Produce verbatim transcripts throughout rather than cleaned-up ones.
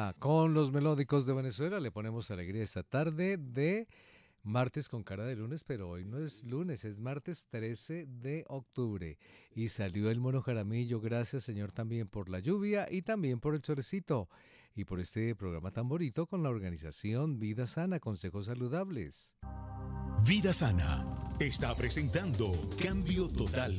Sana con los melódicos de Venezuela. Le ponemos alegría esta tarde de martes con cara de lunes, pero hoy no es lunes, es martes trece de octubre. Y salió el mono Jaramillo, gracias Señor también por la lluvia y también por el solecito. Y por este programa tan bonito con la organización Vida Sana, consejos saludables. Vida Sana está presentando Cambio Total,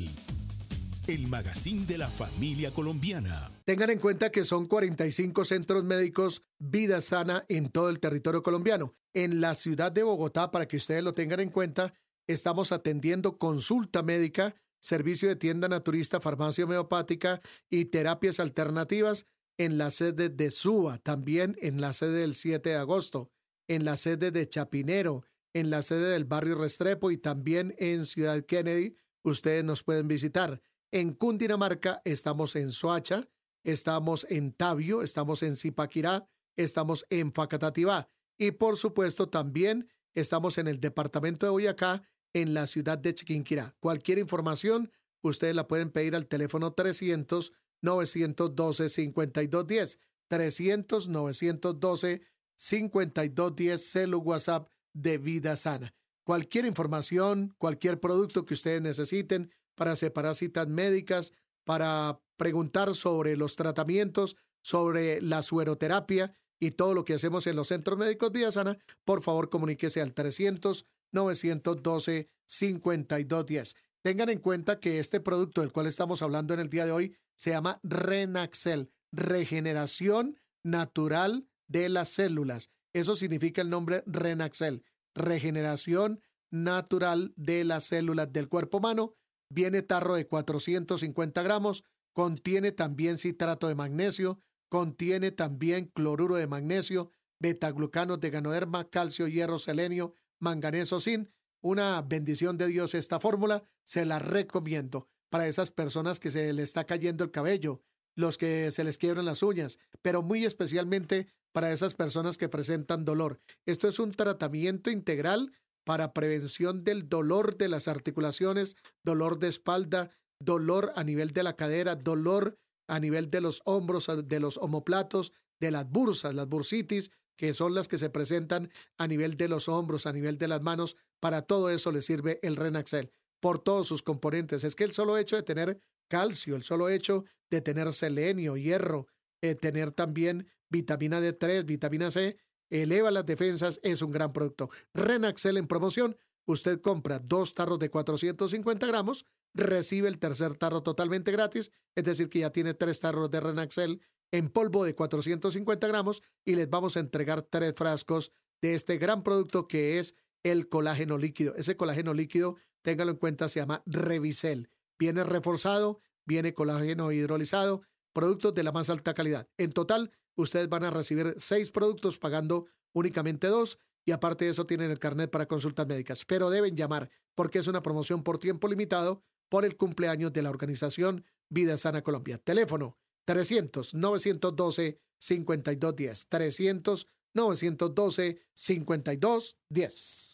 el magazine de la familia colombiana. Tengan en cuenta que son cuarenta y cinco centros médicos Vida Sana en todo el territorio colombiano. En la ciudad de Bogotá, para que ustedes lo tengan en cuenta, estamos atendiendo consulta médica, servicio de tienda naturista, farmacia homeopática y terapias alternativas en la sede de Suba, también en la sede del siete de agosto, en la sede de Chapinero, en la sede del barrio Restrepo y también en Ciudad Kennedy. Ustedes nos pueden visitar. En Cundinamarca estamos en Soacha, estamos en Tabio, estamos en Zipaquirá, estamos en Facatativá y por supuesto también estamos en el departamento de Boyacá, en la ciudad de Chiquinquirá. Cualquier información ustedes la pueden pedir al teléfono trescientos, novecientos doce, cincuenta y dos diez, trescientos, novecientos doce, cincuenta y dos diez, celu WhatsApp de Vida Sana. Cualquier información, cualquier producto que ustedes necesiten para separar citas médicas, para preguntar sobre los tratamientos, sobre la sueroterapia y todo lo que hacemos en los centros médicos Vida Sana, por favor comuníquese al trescientos, novecientos doce, cincuenta y dos diez. Tengan en cuenta que este producto del cual estamos hablando en el día de hoy se llama Renaxel, regeneración natural de las células. Eso significa el nombre Renaxel, regeneración natural de las células del cuerpo humano. Viene tarro de cuatrocientos cincuenta gramos, contiene también citrato de magnesio, contiene también cloruro de magnesio, betaglucanos de ganoderma, calcio, hierro, selenio, manganeso, zinc. Una bendición de Dios esta fórmula, se la recomiendo para esas personas que se les está cayendo el cabello, los que se les quiebran las uñas, pero muy especialmente para esas personas que presentan dolor. Esto es un tratamiento integral para prevención del dolor de las articulaciones, dolor de espalda, dolor a nivel de la cadera, dolor a nivel de los hombros, de los omóplatos, de las bursas, las bursitis, que son las que se presentan a nivel de los hombros, a nivel de las manos. Para todo eso le sirve el Renaxel, por todos sus componentes. Es que el solo hecho de tener calcio, el solo hecho de tener selenio, hierro, eh, tener también vitamina D tres, vitamina C, eleva las defensas, es un gran producto. Renaxel en promoción, usted compra dos tarros de cuatrocientos cincuenta gramos, recibe el tercer tarro totalmente gratis, es decir que ya tiene tres tarros de Renaxel en polvo de cuatrocientos cincuenta gramos y les vamos a entregar tres frascos de este gran producto que es el colágeno líquido. Ese colágeno líquido, téngalo en cuenta, se llama Revicel. Viene reforzado, viene colágeno hidrolizado, productos de la más alta calidad. En total, ustedes van a recibir seis productos pagando únicamente dos y aparte de eso tienen el carnet para consultas médicas. Pero deben llamar porque es una promoción por tiempo limitado por el cumpleaños de la organización Vida Sana Colombia. Teléfono trescientos, novecientos doce, cincuenta y dos diez. trescientos, novecientos doce, cincuenta y dos diez.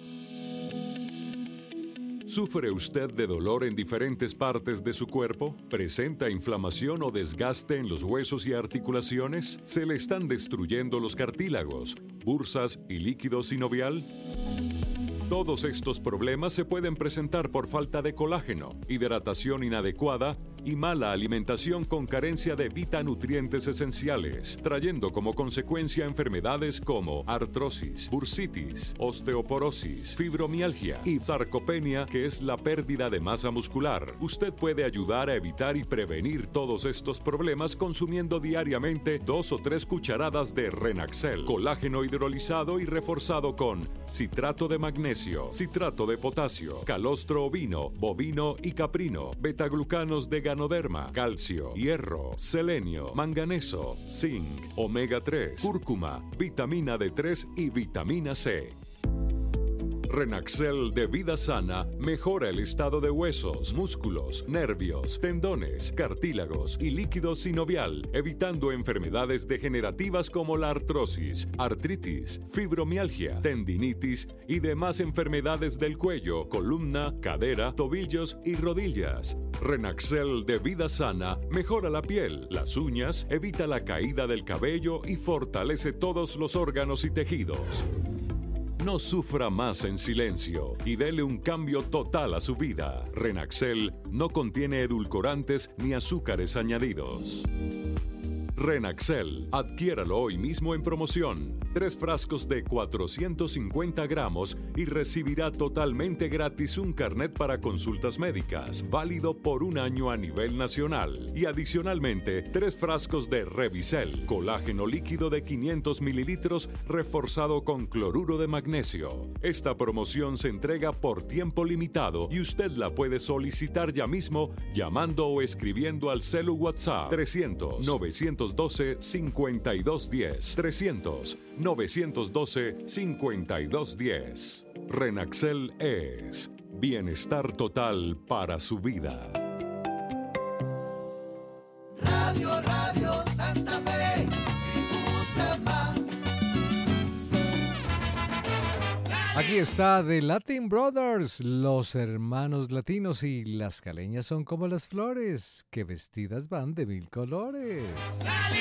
¿Sufre usted de dolor en diferentes partes de su cuerpo? ¿Presenta inflamación o desgaste en los huesos y articulaciones? ¿Se le están destruyendo los cartílagos, bursas y líquido sinovial? Todos estos problemas se pueden presentar por falta de colágeno, hidratación inadecuada y mala alimentación con carencia de vitanutrientes esenciales, trayendo como consecuencia enfermedades como artrosis, bursitis, osteoporosis, fibromialgia y sarcopenia, que es la pérdida de masa muscular. Usted puede ayudar a evitar y prevenir todos estos problemas consumiendo diariamente dos o tres cucharadas de Renaxel, colágeno hidrolizado y reforzado con citrato de magnesio, citrato de potasio, calostro ovino, bovino y caprino, betaglucanos de ganoderma, calcio, hierro, selenio, manganeso, zinc, omega tres, cúrcuma, vitamina D tres y vitamina C. Renaxel de Vida Sana mejora el estado de huesos, músculos, nervios, tendones, cartílagos y líquido sinovial, evitando enfermedades degenerativas como la artrosis, artritis, fibromialgia, tendinitis y demás enfermedades del cuello, columna, cadera, tobillos y rodillas. Renaxel de Vida Sana mejora la piel, las uñas, evita la caída del cabello y fortalece todos los órganos y tejidos. No sufra más en silencio y dele un cambio total a su vida. Renaxel no contiene edulcorantes ni azúcares añadidos. Renaxel, adquiéralo hoy mismo en promoción. Tres frascos de cuatrocientos cincuenta gramos y recibirá totalmente gratis un carnet para consultas médicas, válido por un año a nivel nacional. Y adicionalmente, tres frascos de Revisel, colágeno líquido de quinientos mililitros reforzado con cloruro de magnesio. Esta promoción se entrega por tiempo limitado y usted la puede solicitar ya mismo llamando o escribiendo al celu WhatsApp trescientos, novecientos doce, cincuenta y dos diez, trescientos, novecientos doce, cincuenta y dos diez. Renaxel es bienestar total para su vida. Radio, Radio Santa Fe, me gusta más. Aquí está The Latin Brothers, los hermanos latinos, y las caleñas son como las flores, que vestidas van de mil colores.